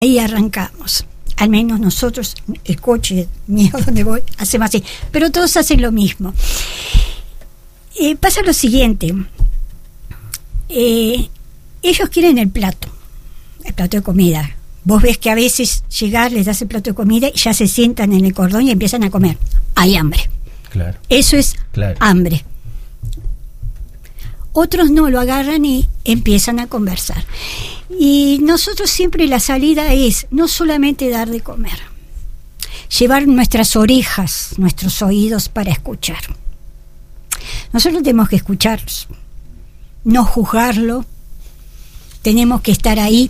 Ahí arrancamos. Al menos nosotros, el coche mío donde voy, hacemos así. Pero todos hacen lo mismo. Pasa lo siguiente. Ellos quieren el plato de comida. Vos ves que a veces llegás, les das el plato de comida y ya se sientan en el cordón y empiezan a comer. Hay hambre. Claro. Eso es hambre. Otros no, lo agarran y empiezan a conversar. Y nosotros siempre la salida es no solamente dar de comer, llevar nuestras orejas, nuestros oídos para escuchar. Nosotros tenemos que escucharlos, no juzgarlo, tenemos que estar ahí.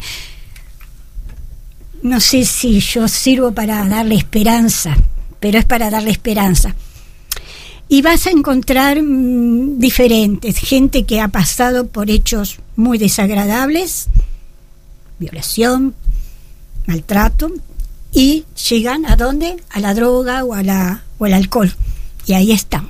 No sé si yo sirvo para darle esperanza, pero es para darle esperanza. Y vas a encontrar diferentes, gente que ha pasado por hechos muy desagradables, violación, maltrato, y llegan ¿a dónde? A la droga o al alcohol, y ahí están.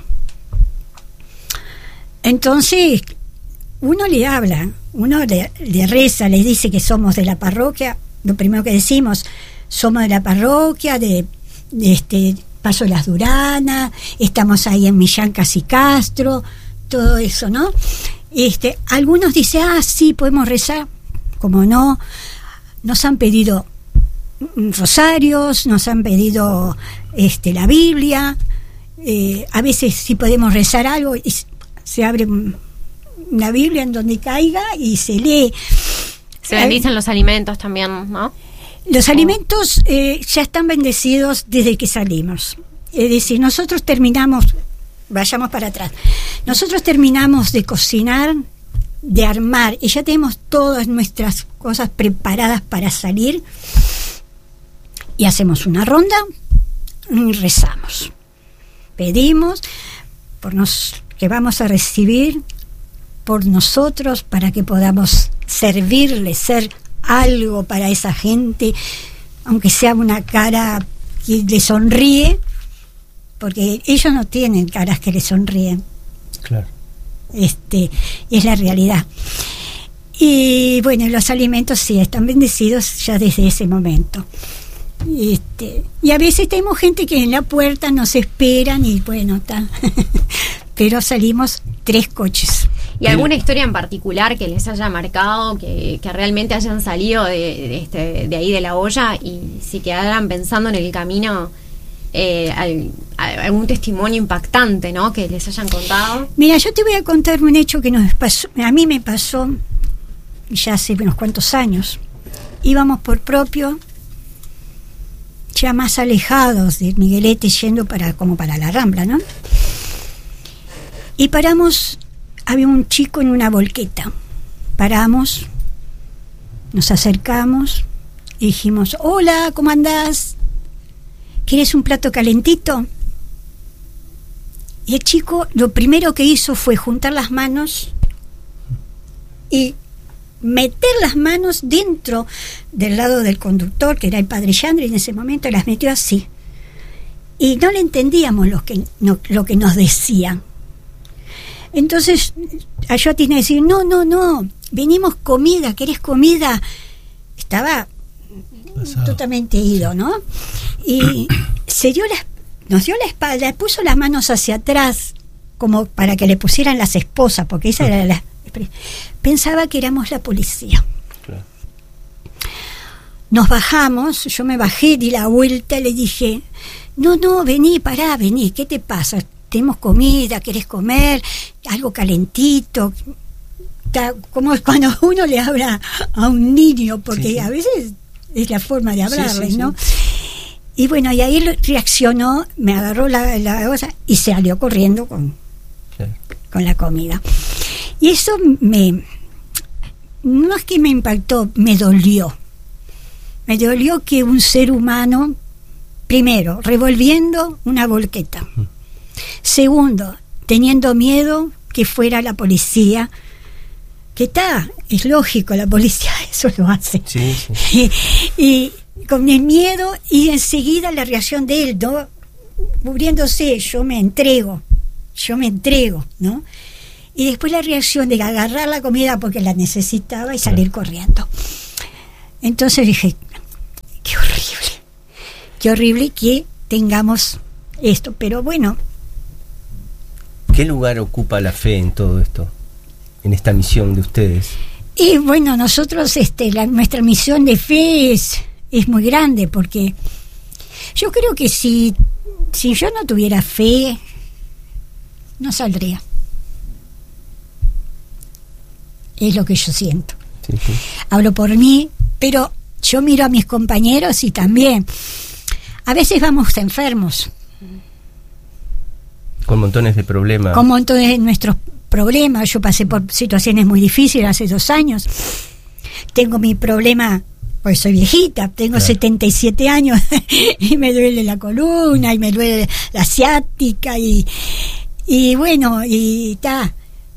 Entonces uno le habla, uno le reza, le dice que somos de la parroquia. Lo primero que decimos, somos de la parroquia de Paso de las Duranas, estamos ahí en Millán Casi Castro, todo eso, ¿no? Algunos dicen, sí, podemos rezar. Como no, nos han pedido rosarios, nos han pedido la Biblia, a veces si podemos rezar algo, y se abre una Biblia en donde caiga y se lee. Se bendicen los alimentos también, ¿no? Los alimentos ya están bendecidos desde que salimos. Es decir, nosotros terminamos, vayamos para atrás, nosotros terminamos de cocinar, de armar, y ya tenemos todas nuestras cosas preparadas para salir, y hacemos una ronda y rezamos. Pedimos que vamos a recibir por nosotros, para que podamos servirle, ser algo para esa gente, aunque sea una cara que le sonríe, porque ellos no tienen caras que le sonríen. Claro. Es la realidad. Y bueno, los alimentos sí están bendecidos ya desde ese momento. Y a veces tenemos gente que en la puerta nos esperan y bueno, está. Pero salimos 3 coches. ¿Y alguna historia en particular que les haya marcado, que realmente hayan salido de ahí de la olla y si quedaran pensando en el camino, algún testimonio impactante, ¿no?, que les hayan contado? Mira, yo te voy a contar un hecho que a mí me pasó ya hace unos cuantos años. Íbamos por propio, ya más alejados de Miguelete, yendo como para la Rambla, ¿no? Y paramos. Había un chico en una volqueta. Paramos, nos acercamos y dijimos, hola, ¿cómo andás? ¿Quieres un plato calentito? Y el chico lo primero que hizo fue juntar las manos y meter las manos dentro del lado del conductor, que era el padre Yandri en ese momento, las metió así. Y no le entendíamos lo que nos decían. Entonces yo tenía que decir, no, venimos comida, ¿querés comida? Estaba totalmente ido, ¿no? Y nos dio la espalda, puso las manos hacia atrás, como para que le pusieran las esposas, porque esa era pensaba que éramos la policía. Claro. Nos bajamos, yo me bajé, di la vuelta, le dije, no, vení, ¿qué te pasa? Tenemos comida, ¿querés comer? Algo calentito. Como cuando uno le habla a un niño, porque sí. A veces es la forma de hablarles, sí, ¿no? Sí. Y bueno, y ahí reaccionó, me agarró la cosa y se salió corriendo con la comida. Y eso no es que me impactó, me dolió. Me dolió que un ser humano, primero, revolviendo una volqueta. Segundo, teniendo miedo que fuera la policía, que es lógico, la policía eso lo hace. Sí. Y con el miedo y enseguida la reacción de él, ¿no? Cubriéndose, yo me entrego, ¿no? Y después la reacción de agarrar la comida porque la necesitaba y salir corriendo. Entonces dije, qué horrible que tengamos esto, pero bueno. ¿Qué lugar ocupa la fe en todo esto, en esta misión de ustedes? Y bueno, nosotros, nuestra misión de fe es muy grande, porque yo creo que si yo no tuviera fe, no saldría. Es lo que yo siento. Sí, sí. Hablo por mí, pero yo miro a mis compañeros y también. A veces vamos enfermos. Con montones de problemas. Con montones de nuestros problemas. Yo pasé por situaciones muy difíciles hace 2 años. Tengo mi problema, pues soy viejita, tengo 77 años y me duele la columna y me duele la ciática y bueno, y está.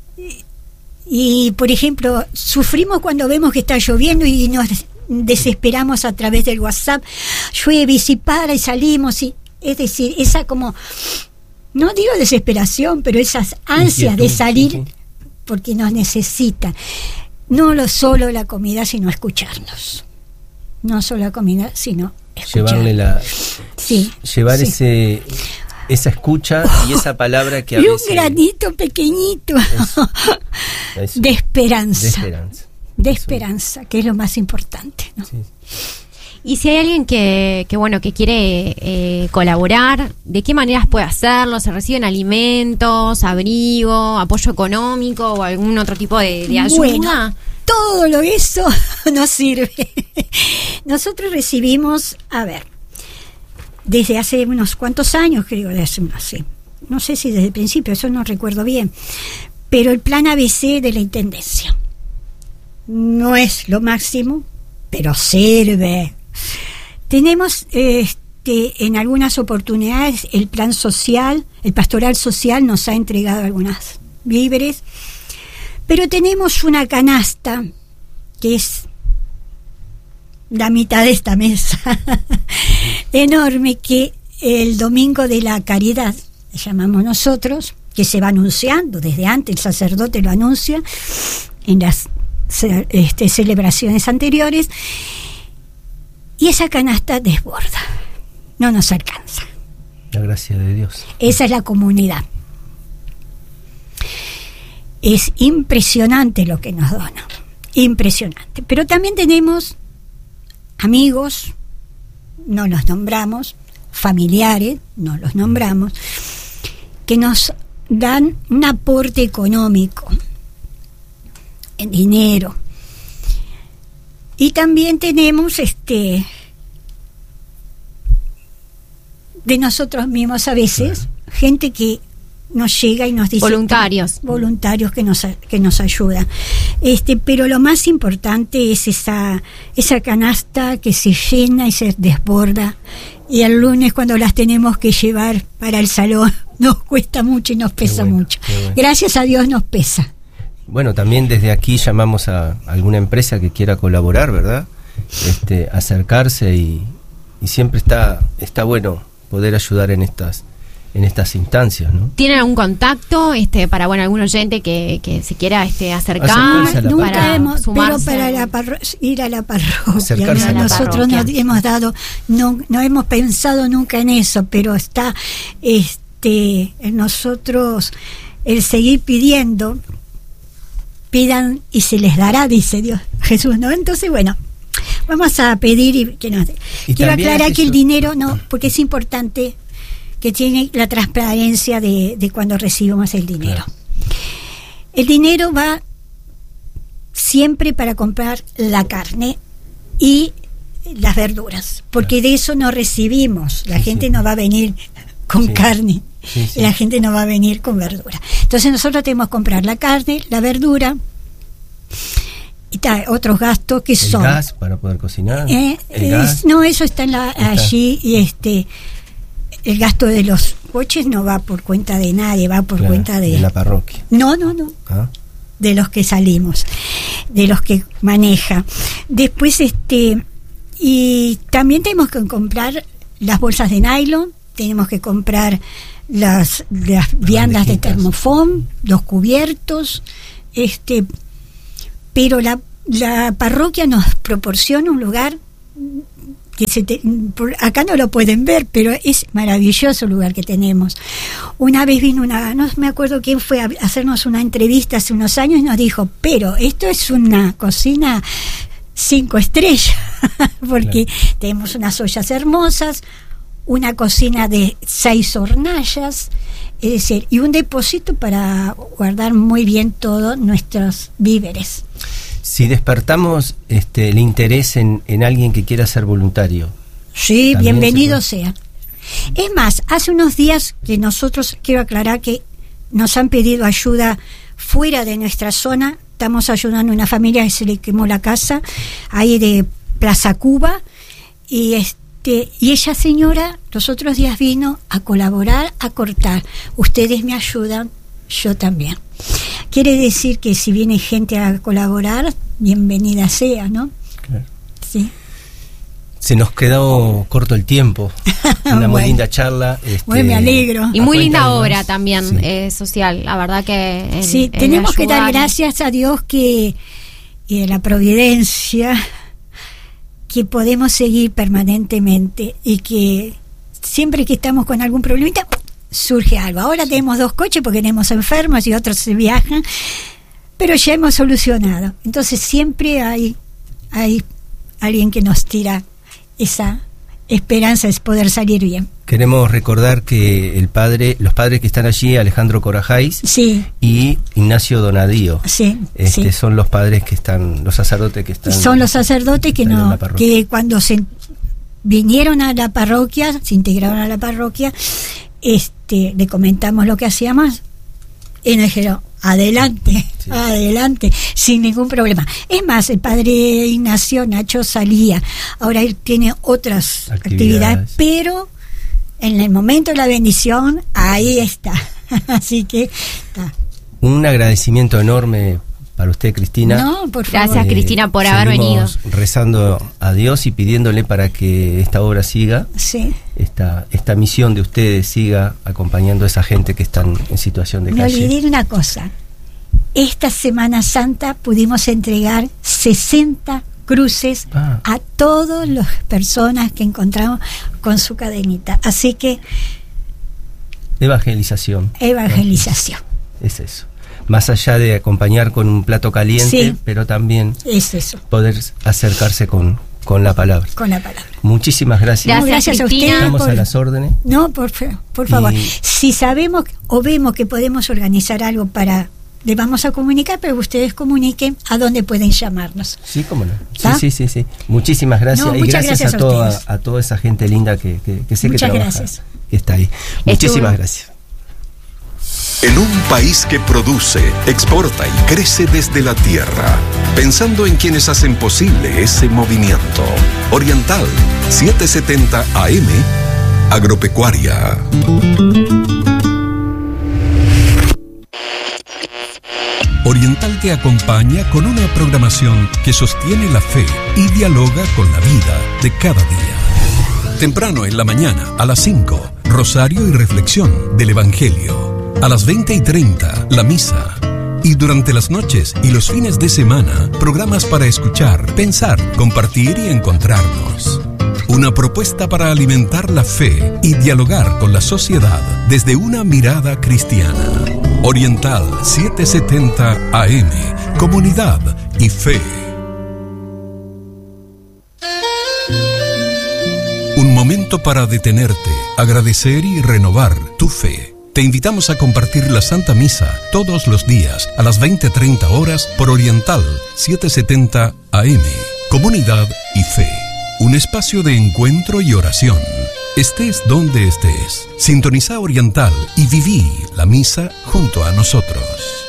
Y por ejemplo, sufrimos cuando vemos que está lloviendo y nos desesperamos a través del WhatsApp. Llueve y si para y salimos, y es decir, esa como, no digo desesperación, pero esas ansias de salir, porque nos necesitan. No solo la comida, sino escucharnos. No solo la comida, sino escuchar. Llevar esa escucha y esa palabra que a veces... Y un granito pequeñito eso. De esperanza. De Eso. esperanza, que es lo más importante, ¿no? Sí. Y si hay alguien que quiere colaborar, ¿de qué maneras puede hacerlo? ¿Se reciben alimentos, abrigo, apoyo económico o algún otro tipo de ayuda? Bueno, todo eso nos sirve. Nosotros recibimos, desde hace unos cuantos años, creo, no sé si desde el principio, eso no recuerdo bien, pero el plan ABC de la Intendencia no es lo máximo, pero sirve. Tenemos en algunas oportunidades el plan social, el pastoral social nos ha entregado algunas víveres, pero tenemos una canasta que es la mitad de esta mesa enorme, que el domingo de la caridad, le llamamos nosotros, que se va anunciando desde antes, el sacerdote lo anuncia en las celebraciones anteriores, y esa canasta desborda, no nos alcanza. La gracia de Dios. Esa es la comunidad. Es impresionante lo que nos dona, impresionante. Pero también tenemos amigos, no los nombramos, familiares, no los nombramos, que nos dan un aporte económico, en dinero. Y también tenemos de nosotros mismos a veces, gente que nos llega y nos dice, voluntarios que nos ayudan. Pero lo más importante es esa canasta que se llena y se desborda, y el lunes cuando las tenemos que llevar para el salón nos cuesta mucho y nos pesa mucho. Gracias a Dios nos pesa. Bueno, también desde aquí llamamos a alguna empresa que quiera colaborar, ¿verdad? Acercarse y siempre está bueno poder ayudar en estas instancias, ¿no? ¿Tienen algún contacto para algún oyente que se quiera acercar? Nunca hemos, pero para ir a la parroquia, nosotros nos hemos dado, no hemos pensado nunca en eso, pero está en nosotros el seguir pidiendo. Pidan y se les dará, dice Dios, Jesús, ¿no? Entonces, bueno, vamos a pedir y que nos dé. Quiero aclarar que el dinero no, porque es importante que tiene la transparencia de cuando recibimos el dinero. Claro. El dinero va siempre para comprar la carne y las verduras, porque de eso no recibimos. La gente no va a venir con carne. La gente no va a venir con verdura. Entonces nosotros tenemos que comprar la carne, la verdura y otros gastos que son el gas para poder cocinar. No, eso está allí, y el gasto de los coches no va por cuenta de nadie, va por cuenta de la parroquia. No. De los que salimos, de los que maneja. Después y también tenemos que comprar las bolsas de nylon, tenemos que comprar las viandas de termofón, los cubiertos, pero la parroquia nos proporciona un lugar acá no lo pueden ver, pero es maravilloso el lugar que tenemos. Una vez vino no me acuerdo quién fue a hacernos una entrevista hace unos años y nos dijo, pero esto es una cocina 5 estrellas, porque tenemos unas ollas hermosas, una cocina de 6 hornallas, es decir, y un depósito para guardar muy bien todos nuestros víveres. Si despertamos el interés en alguien que quiera ser voluntario. Sí, bienvenido sea. Es más, hace unos días que nosotros, quiero aclarar que nos han pedido ayuda fuera de nuestra zona. Estamos ayudando a una familia que se le quemó la casa, ahí de Plaza Cuba, y ella señora los otros días vino a colaborar, a cortar. Ustedes me ayudan, yo también. Quiere decir que si viene gente a colaborar, bienvenida sea, ¿no? Claro. Sí. Se nos quedó corto el tiempo. Una muy linda charla. Bueno, me alegro. Y muy linda obra también, social. La verdad que... sí, tenemos que dar gracias a Dios y a la providencia, que podemos seguir permanentemente y que siempre que estamos con algún problemita surge algo. Ahora tenemos 2 coches porque tenemos enfermos y otros se viajan, pero ya hemos solucionado. Entonces siempre hay alguien que nos tira esa esperanza de poder salir bien. Queremos recordar que los padres que están allí, Alejandro Corajáis y Ignacio Donadío, son los padres que están, los sacerdotes que están. Son los sacerdotes que cuando se vinieron a la parroquia, se integraron a la parroquia, le comentamos lo que hacíamos y nos dijeron, adelante, sin ningún problema. Es más, el padre Ignacio, Nacho, salía, ahora él tiene otras actividades, pero en el momento de la bendición, ahí está. Así que está. Un agradecimiento enorme para usted, Cristina. No, por favor. Gracias, Cristina, por haber venido. Rezando a Dios y pidiéndole para que esta obra siga, esta misión de ustedes siga acompañando a esa gente que están en situación de calle. Me olvidé una cosa. Esta Semana Santa pudimos entregar 60 cruces a todas las personas que encontramos con su cadenita. Así que... Evangelización. Es eso. Más allá de acompañar con un plato caliente, pero también es eso, poder acercarse con la palabra. Con la palabra. Muchísimas gracias. Gracias a usted. Estamos a las órdenes. No, por favor. Si sabemos o vemos que podemos organizar algo le vamos a comunicar, pero ustedes comuniquen a dónde pueden llamarnos. Sí, cómo no. Sí. Muchísimas gracias. Y gracias a toda esa gente linda que sé que trabaja, que está ahí. Muchísimas gracias. En un país que produce, exporta y crece desde la tierra, pensando en quienes hacen posible ese movimiento. Oriental 770 AM, Agropecuaria. Oriental te acompaña con una programación que sostiene la fe y dialoga con la vida de cada día. Temprano en la mañana, a las 5, rosario y reflexión del Evangelio. A las 20:30, la misa. Y durante las noches y los fines de semana, programas para escuchar, pensar, compartir y encontrarnos. Una propuesta para alimentar la fe y dialogar con la sociedad desde una mirada cristiana. Oriental 770 AM, comunidad y fe. Un momento para detenerte, agradecer y renovar tu fe. Te invitamos a compartir la Santa Misa todos los días a las 20:30 horas por Oriental 770 AM. Comunidad y fe. Un espacio de encuentro y oración. Estés donde estés. Sintoniza Oriental y viví la misa junto a nosotros.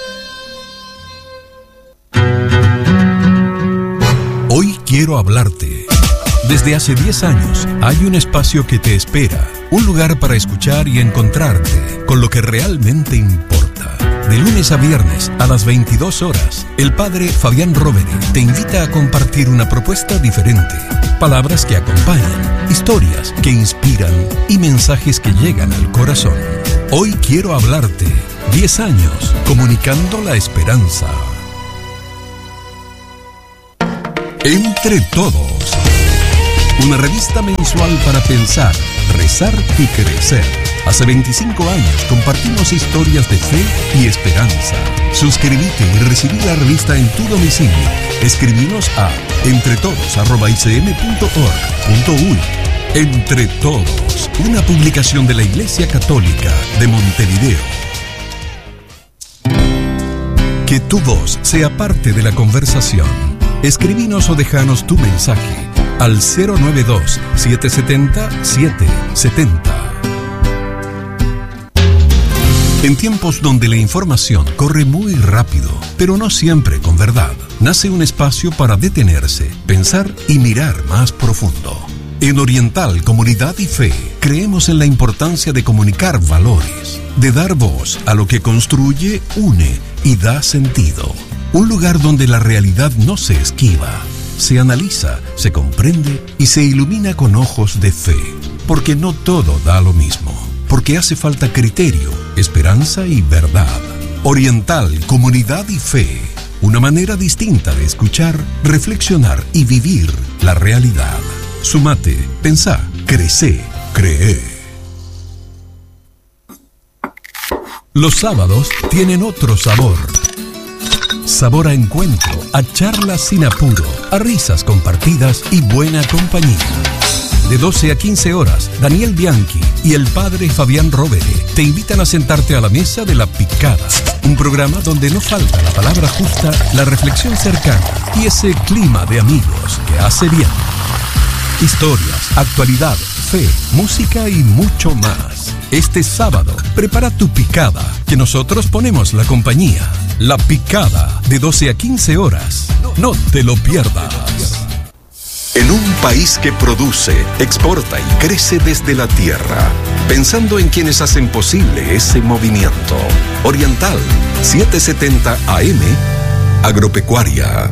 Hoy quiero hablarte. Desde hace 10 años hay un espacio que te espera, un lugar para escuchar y encontrarte con lo que realmente importa. De lunes a viernes a las 22 horas, el padre Fabián Roveri te invita a compartir una propuesta diferente. Palabras que acompañan, historias que inspiran y mensajes que llegan al corazón. Hoy quiero hablarte. 10 años comunicando la esperanza. Entre todos. una revista mensual para pensar, rezar y crecer. Hace 25 años compartimos historias de fe y esperanza. Suscríbete y recibí la revista en tu domicilio. Escribinos a entretodos@icm.org.uy. Entre Todos, una publicación de la Iglesia Católica de Montevideo. Que tu voz sea parte de la conversación. Escribinos o dejanos tu mensaje al 092-770-770. En tiempos donde la información corre muy rápido, pero no siempre con verdad, nace un espacio para detenerse, pensar y mirar más profundo. En Oriental Comunidad y Fe, creemos en la importancia de comunicar valores, de dar voz a lo que construye, une y da sentido. Un lugar donde la realidad no se esquiva, se analiza, se comprende y se ilumina con ojos de fe. Porque no todo da lo mismo. Porque hace falta criterio, esperanza y verdad. Oriental Comunidad y Fe. Una manera distinta de escuchar, reflexionar y vivir la realidad. Sumate, pensá, crecé, cree. Los sábados tienen otro sabor. Sabor a encuentro, a charlas sin apuro, a risas compartidas y buena compañía. De 12 a 15 horas, Daniel Bianchi y el padre Fabián Rovere te invitan a sentarte a la mesa de La Picada, un programa donde no falta la palabra justa, la reflexión cercana y ese clima de amigos que hace bien. Historias, actualidad, fe, música y mucho más. Este sábado, prepara tu picada, que nosotros ponemos la compañía. La Picada, de 12 a 15 horas. No te lo pierdas. En un país que produce, exporta y crece desde la tierra, pensando en quienes hacen posible ese movimiento. Oriental, 770 AM, Agropecuaria.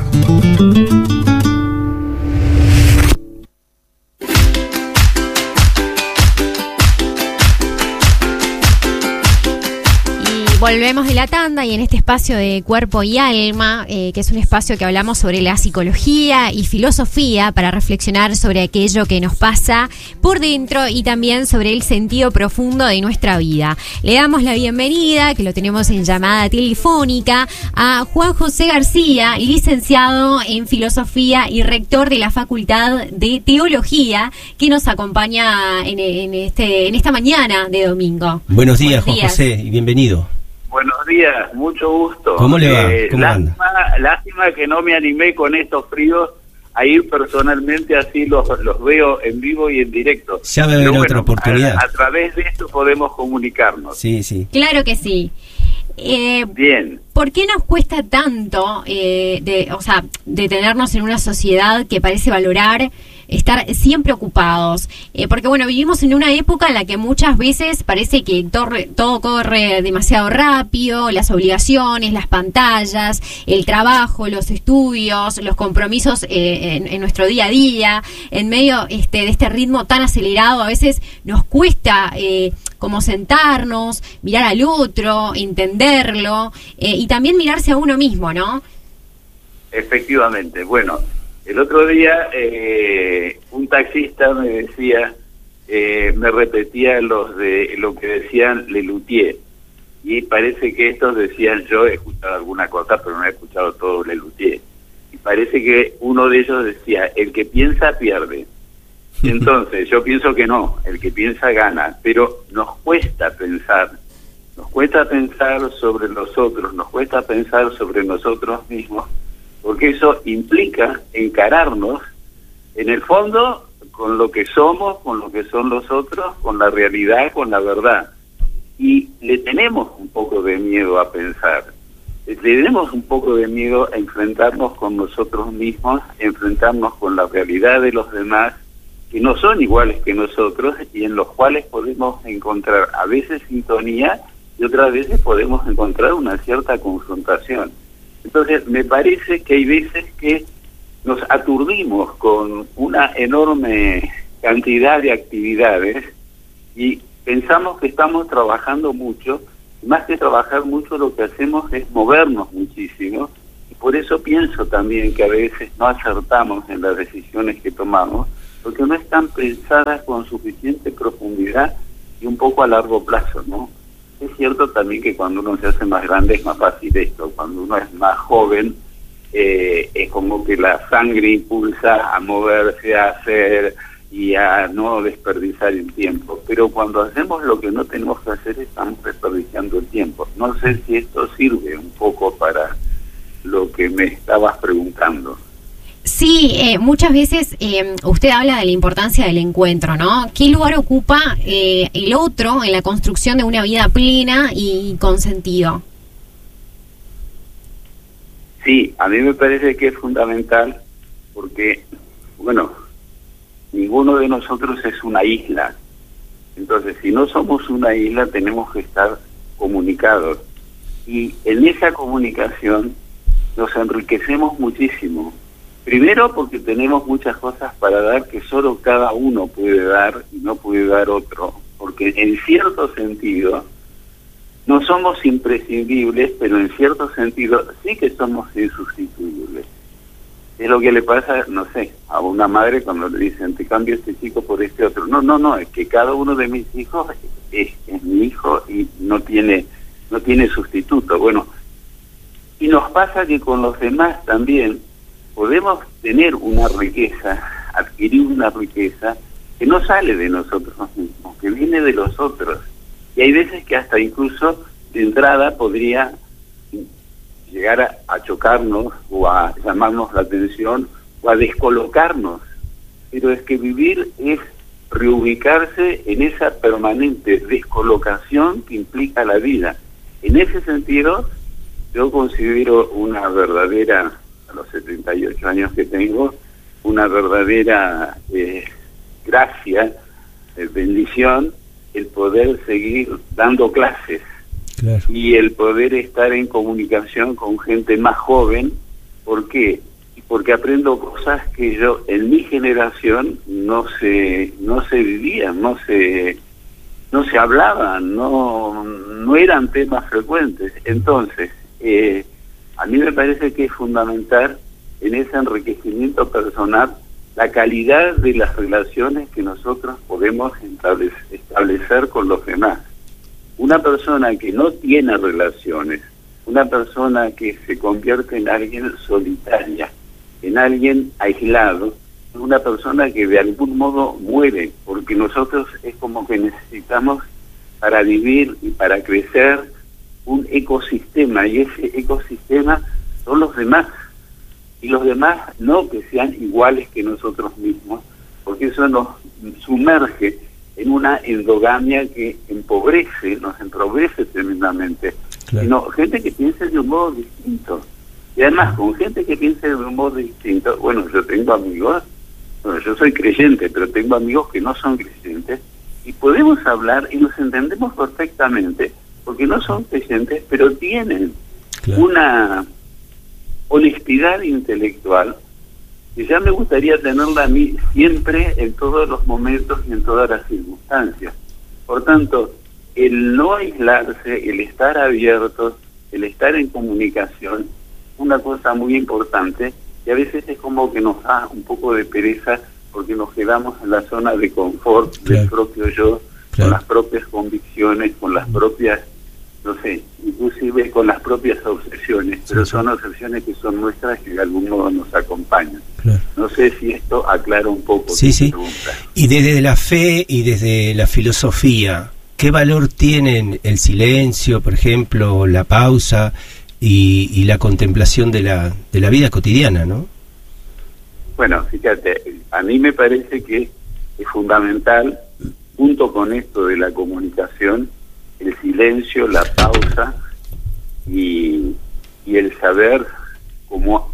Volvemos de la tanda y en este espacio de Cuerpo y Alma, que es un espacio que hablamos sobre la psicología y filosofía para reflexionar sobre aquello que nos pasa por dentro y también sobre el sentido profundo de nuestra vida. Le damos la bienvenida, que lo tenemos en llamada telefónica, a Juan José García, licenciado en filosofía y rector de la Facultad de Teología, que nos acompaña en esta mañana de domingo. Buenos días, Juan José, y bienvenido. Buenos días, mucho gusto. ¿Cómo le va? ¿Cómo anda? Lástima que no me animé con estos fríos a ir personalmente, así los veo en vivo y en directo. Ya va a haber otra oportunidad. A través de esto podemos comunicarnos. Sí, sí. Claro que sí. Bien. ¿Por qué nos cuesta tanto detenernos en una sociedad que parece valorar estar siempre ocupados? Porque bueno, vivimos en una época en la que muchas veces parece que todo corre demasiado rápido, las obligaciones, las pantallas, el trabajo, los estudios, los compromisos en nuestro día a día, en medio de este ritmo tan acelerado. A veces nos cuesta como sentarnos, mirar al otro, entenderlo, y también mirarse a uno mismo, ¿no? Efectivamente. Bueno, el otro día un taxista me decía, me repetía lo que decían Lelutier, y parece que estos decían, yo he escuchado alguna cosa, pero no he escuchado todo Lelutier, y parece que uno de ellos decía, el que piensa pierde. Entonces yo pienso que no, el que piensa gana, pero nos cuesta pensar sobre los otros, nos cuesta pensar sobre nosotros mismos, porque eso implica encararnos, en el fondo, con lo que somos, con lo que son los otros, con la realidad, con la verdad. Y le tenemos un poco de miedo a pensar, le tenemos un poco de miedo a enfrentarnos con nosotros mismos, enfrentarnos con la realidad de los demás, que no son iguales que nosotros y en los cuales podemos encontrar a veces sintonía y otras veces podemos encontrar una cierta confrontación. Entonces, me parece que hay veces que nos aturdimos con una enorme cantidad de actividades y pensamos que estamos trabajando mucho, y más que trabajar mucho lo que hacemos es movernos muchísimo, y por eso pienso también que a veces no acertamos en las decisiones que tomamos, porque no están pensadas con suficiente profundidad y un poco a largo plazo, ¿no? Es cierto también que cuando uno se hace más grande es más fácil esto, cuando uno es más joven es como que la sangre impulsa a moverse, a hacer y a no desperdiciar el tiempo, pero cuando hacemos lo que no tenemos que hacer estamos desperdiciando el tiempo. No sé si esto sirve un poco para lo que me estabas preguntando. Sí, muchas veces usted habla de la importancia del encuentro, ¿no? ¿Qué lugar ocupa el otro en la construcción de una vida plena y con sentido? Sí, a mí me parece que es fundamental porque, bueno, ninguno de nosotros es una isla. Entonces, si no somos una isla, tenemos que estar comunicados. Y en esa comunicación nos enriquecemos muchísimo. Primero porque tenemos muchas cosas para dar que solo cada uno puede dar y no puede dar otro. Porque en cierto sentido no somos imprescindibles, pero en cierto sentido sí que somos insustituibles. Es lo que le pasa, no sé, a una madre cuando le dicen, te cambio este chico por este otro. No, es que cada uno de mis hijos es mi hijo y no tiene sustituto. Bueno, y nos pasa que con los demás también podemos tener una riqueza, adquirir una riqueza que no sale de nosotros mismos, que viene de los otros. Y hay veces que hasta incluso de entrada podría llegar a chocarnos o a llamarnos la atención o a descolocarnos. Pero es que vivir es reubicarse en esa permanente descolocación que implica la vida. En ese sentido, yo considero una verdadera, a los 78 años que tengo, una verdadera gracia, bendición, el poder seguir dando clases. Claro. Y el poder estar en comunicación con gente más joven. ¿Por qué? Porque aprendo cosas que yo en mi generación no se vivían, no se hablaban, no eran temas frecuentes. Entonces, a mí me parece que es fundamental en ese enriquecimiento personal la calidad de las relaciones que nosotros podemos establecer con los demás. Una persona que no tiene relaciones, una persona que se convierte en alguien solitaria, en alguien aislado, es una persona que de algún modo muere, porque nosotros es como que necesitamos para vivir y para crecer un ecosistema, y ese ecosistema son los demás, y los demás no que sean iguales que nosotros mismos, porque eso nos sumerge en una endogamia que nos empobrece tremendamente. Claro. Sino gente que piense de un modo distinto. Y además, con gente que piense de un modo distinto, bueno, yo tengo amigos, bueno, yo soy creyente, pero tengo amigos que no son creyentes, y podemos hablar y nos entendemos perfectamente, porque no son creyentes, pero tienen una honestidad intelectual que ya me gustaría tenerla a mí siempre, en todos los momentos y en todas las circunstancias. Por tanto, el no aislarse, el estar abiertos, el estar en comunicación, una cosa muy importante, y a veces es como que nos da un poco de pereza porque nos quedamos en la zona de confort del propio yo, con las propias convicciones, con las propias, no sé, inclusive con las propias obsesiones, pero son obsesiones que son nuestras y de algún modo nos acompañan. Claro. No sé si esto aclara un poco tu pregunta. Y desde la fe y desde la filosofía, ¿qué valor tienen el silencio, por ejemplo, la pausa y la contemplación de la vida cotidiana, no? Bueno, fíjate, a mí me parece que es fundamental, junto con esto de la comunicación, el silencio, la pausa y el saber cómo,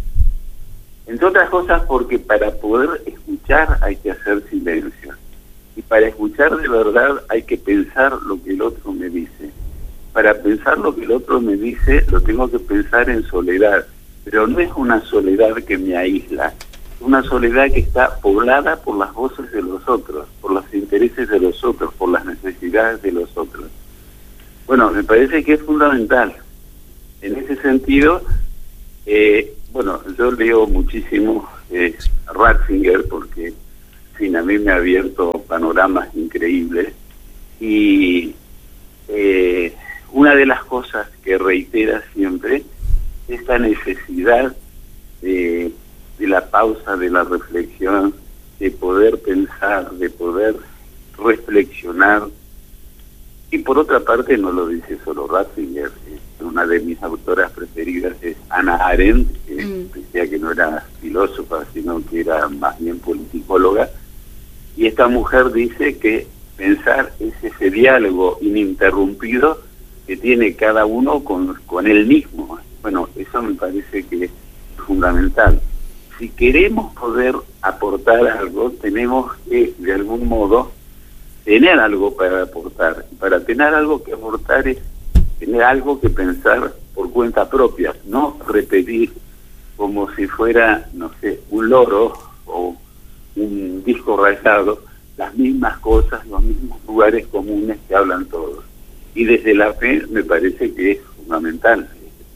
entre otras cosas, porque para poder escuchar hay que hacer silencio, y para escuchar de verdad hay que pensar lo que el otro me dice. Para pensar lo que el otro me dice lo tengo que pensar en soledad, pero no es una soledad que me aísla, es una soledad que está poblada por las voces de los otros, por los intereses de los otros, por las necesidades de los otros. Bueno, me parece que es fundamental. En ese sentido, bueno, yo leo muchísimo Ratzinger porque a mí me ha abierto panoramas increíbles. Y una de las cosas que reitera siempre es esta necesidad de la pausa, de la reflexión, de poder pensar, de poder reflexionar. Y por otra parte, no lo dice solo Ratzinger, una de mis autoras preferidas es Hannah Arendt, que decía que no era filósofa, sino que era más bien politicóloga, y esta mujer dice que pensar es ese diálogo ininterrumpido que tiene cada uno con él mismo. Bueno, eso me parece que es fundamental. Si queremos poder aportar algo, tenemos que, de algún modo, tener algo para aportar. Para tener algo que aportar es tener algo que pensar por cuenta propia, no repetir como si fuera, no sé, un loro o un disco rayado, las mismas cosas, los mismos lugares comunes que hablan todos. Y desde la fe me parece que es fundamental.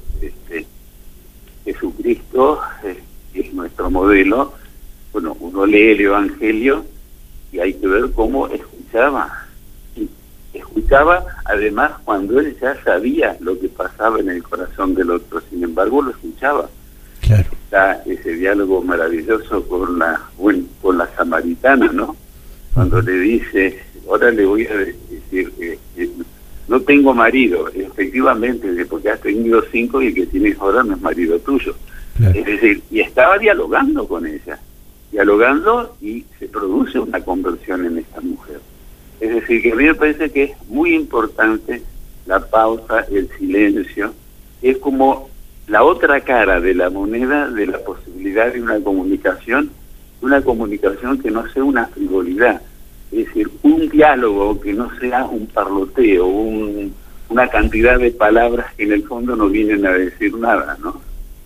Jesucristo es nuestro modelo. Bueno, uno lee el Evangelio y hay que ver cómo escuchaba. Y escuchaba además cuando él ya sabía lo que pasaba en el corazón del otro, sin embargo lo escuchaba. Claro. Está ese diálogo maravilloso con la samaritana, ¿no? Cuando le dice, ahora le voy a decir que no tengo marido, efectivamente, porque has tenido 5 y el que tienes ahora no es marido tuyo. Claro. Es decir, y estaba dialogando con ella, y se produce una conversión en esta mujer. Es decir, que a mí me parece que es muy importante la pausa, el silencio, es como la otra cara de la moneda de la posibilidad de una comunicación que no sea una frivolidad, es decir, un diálogo que no sea un parloteo, una cantidad de palabras que en el fondo no vienen a decir nada, ¿no?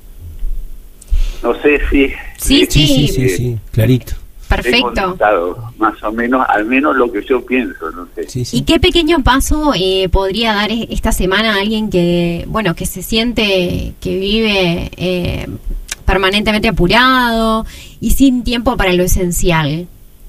No sé si... Sí, clarito. Perfecto. Más o menos, al menos lo que yo pienso, no sé. Sí. ¿Y qué pequeño paso podría dar esta semana a alguien que, bueno, que se siente que vive permanentemente apurado y sin tiempo para lo esencial?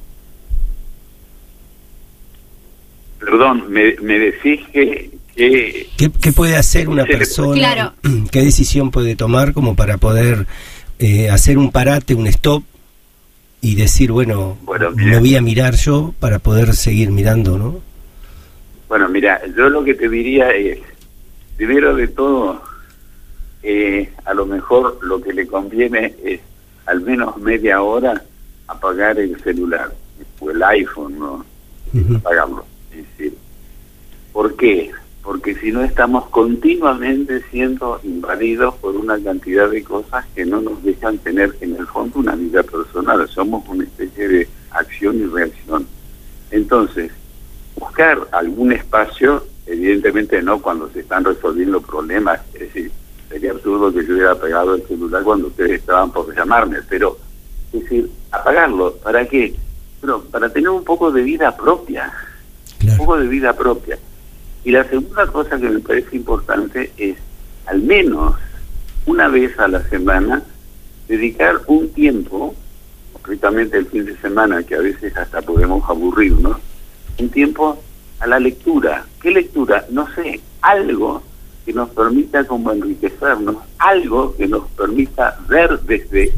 Perdón, me decís que... ¿Qué puede hacer una persona? Claro. ¿Qué decisión puede tomar como para poder hacer un parate, un stop y decir, bueno, me voy a mirar yo para poder seguir mirando, ¿no? Bueno, mira, yo lo que te diría es, primero de todo, a lo mejor lo que le conviene es al menos media hora apagar el celular o el iPhone, ¿no? Apagarlo. Es decir, ¿por qué? Porque si no estamos continuamente siendo invadidos por una cantidad de cosas que no nos dejan tener en el fondo una vida personal. Somos una especie de acción y reacción. Entonces, buscar algún espacio, evidentemente no cuando se están resolviendo problemas, es decir, sería absurdo que yo hubiera pegado el celular cuando ustedes estaban por llamarme, pero, es decir, apagarlo, ¿para qué? Pero para tener un poco de vida propia, un poco de vida propia. Y la segunda cosa que me parece importante es, al menos una vez a la semana, dedicar un tiempo, concretamente el fin de semana, que a veces hasta podemos aburrirnos, un tiempo a la lectura. ¿Qué lectura? No sé, algo que nos permita como enriquecernos, algo que nos permita ver desde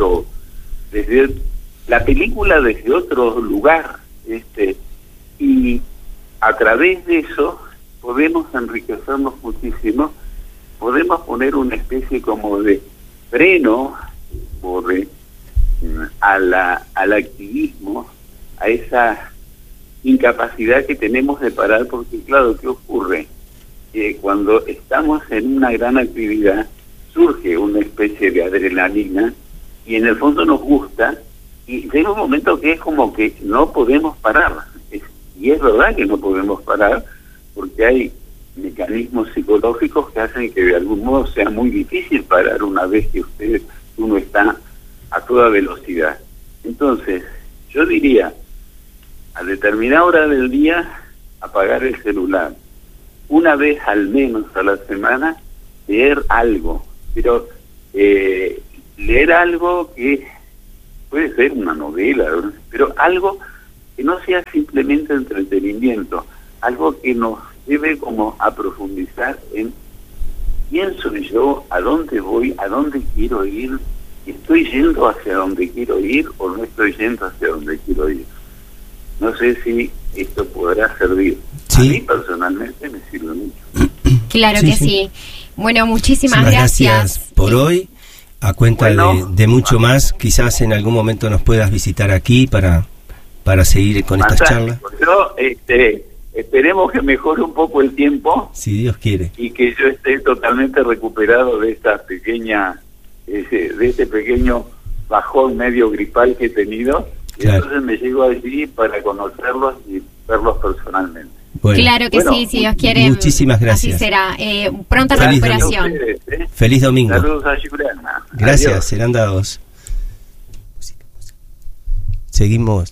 la película desde otro lugar, y a través de eso podemos enriquecernos muchísimo, podemos poner una especie como de freno o al activismo, a esa incapacidad que tenemos de parar, porque claro, ¿qué ocurre? Cuando estamos en una gran actividad surge una especie de adrenalina y en el fondo nos gusta y llega un momento que es como que no podemos parar, y es verdad que no podemos parar porque hay mecanismos psicológicos que hacen que de algún modo sea muy difícil parar una vez que uno está a toda velocidad. Entonces, yo diría, a determinada hora del día, apagar el celular. Una vez al menos a la semana, leer algo. Pero leer algo que puede ser una novela, pero algo que no sea simplemente entretenimiento, algo que nos lleve como a profundizar en quién soy yo, a dónde voy, a dónde quiero ir, estoy yendo hacia donde quiero ir o no estoy yendo hacia donde quiero ir. No sé si esto podrá servir. Sí. A mí personalmente me sirve mucho. Claro Sí, que sí. sí. Bueno, muchísimas Gracias gracias. por hoy. A cuenta Bueno, de mucho más, quizás en algún momento nos puedas visitar aquí para seguir con estas charlas. Yo, esperemos que mejore un poco el tiempo Si Dios quiere. y que yo esté totalmente recuperado de esta pequeña, de este pequeño bajón medio gripal que he tenido. Y Claro. entonces me llego allí para conocerlos y verlos personalmente. Bueno, Claro que Bueno, sí, si Dios quiere. muchísimas gracias. Así será. Pronta Feliz recuperación. A ustedes, feliz domingo. Saludos a Yurana. Gracias, Adiós. serán dados. Seguimos.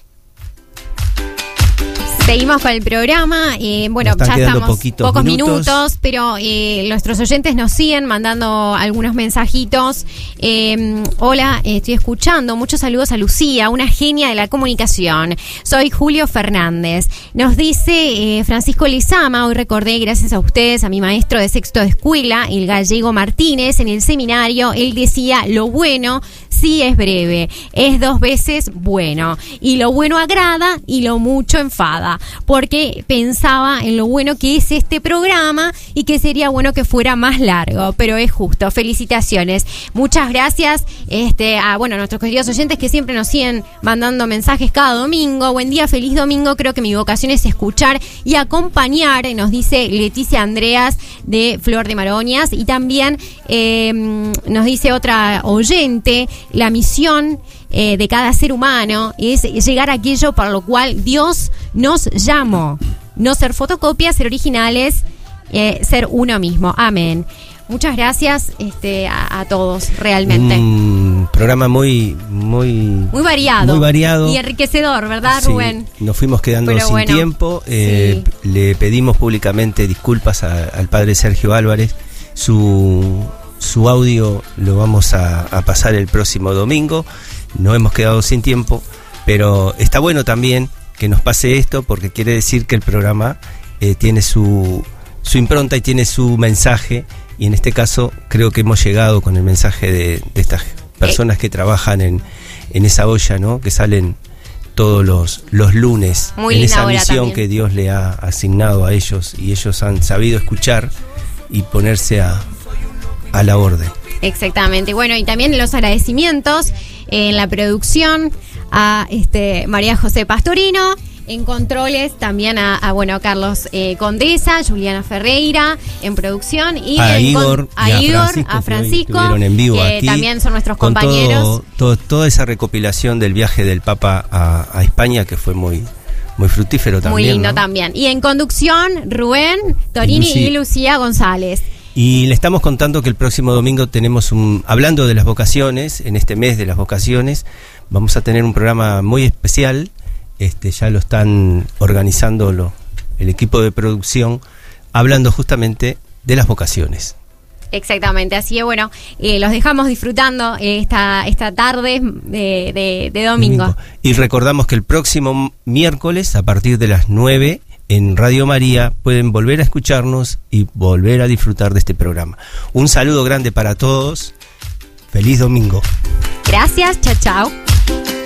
Seguimos con el programa. Bueno, Nos están ya quedando estamos pocos minutos. minutos, pero nuestros oyentes nos siguen mandando algunos mensajitos. Hola, estoy escuchando. Muchos saludos a Lucía, una genia de la comunicación. Soy Julio Fernández. Nos dice Francisco Lizama, hoy recordé, gracias a ustedes, a mi maestro de sexto de escuela, el gallego Martínez, en el seminario. Él decía, lo bueno sí es breve, es 2 veces bueno, y lo bueno agrada y lo mucho enfada, porque pensaba en lo bueno que es este programa y que sería bueno que fuera más largo, pero es justo. Felicitaciones, muchas gracias a nuestros queridos oyentes que siempre nos siguen mandando mensajes cada domingo. Buen día, feliz domingo. Creo que mi vocación es escuchar y acompañar, nos dice Leticia Andreas de Flor de Maroñas, y también nos dice otra oyente, la misión de cada ser humano es llegar a aquello para lo cual Dios nos llamó. No ser fotocopias, ser originales, ser uno mismo. Amén. Muchas gracias a todos, realmente. Un programa muy variado Y enriquecedor, ¿verdad, Sí, Rubén? nos fuimos quedando Pero sin bueno, tiempo. sí. Le pedimos públicamente disculpas al padre Sergio Álvarez. Su audio lo vamos a pasar el próximo domingo. No hemos quedado sin tiempo, pero está bueno también que nos pase esto, porque quiere decir que el programa tiene su impronta y tiene su mensaje, y en este caso creo que hemos llegado con el mensaje de estas personas que trabajan en esa olla, ¿no? Que salen todos los lunes. Muy en linda esa hora misión también. que Dios le ha asignado a ellos, y ellos han sabido escuchar y ponerse a la orden. Exactamente. Bueno, y también los agradecimientos en la producción a María José Pastorino, en controles también a Carlos Condesa, Juliana Ferreira en producción, y A en Igor y a Igor, Francisco, a que Francisco, hoy estuvieron en vivo que aquí, también son nuestros con compañeros. toda esa recopilación del viaje del Papa a España, que fue muy fructífero también. Muy lindo ¿no? también. Y en conducción, Rubén Torini y Lucía González. Y le estamos contando que el próximo domingo tenemos hablando de las vocaciones, en este mes de las vocaciones, vamos a tener un programa muy especial. Ya lo están organizando el equipo de producción, hablando justamente de las vocaciones. Exactamente, así que bueno, los dejamos disfrutando esta tarde de domingo. Y recordamos que el próximo miércoles, a partir de las 9, en Radio María, pueden volver a escucharnos y volver a disfrutar de este programa. Un saludo grande para todos. Feliz domingo. Gracias, chao, chao.